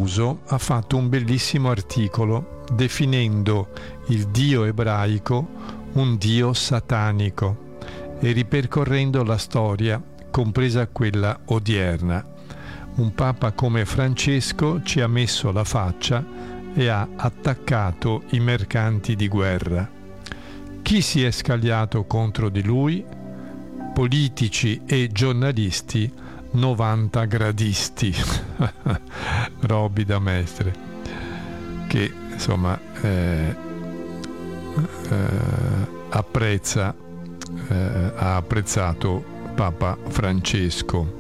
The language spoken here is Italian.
Caruso ha fatto un bellissimo articolo definendo il Dio ebraico un Dio satanico e ripercorrendo la storia, compresa quella odierna. Un Papa come Francesco ci ha messo la faccia e ha attaccato i mercanti di guerra. Chi si è scagliato contro di lui? Politici e giornalisti 90 gradisti. Roby da mestre, che insomma ha apprezzato Papa Francesco.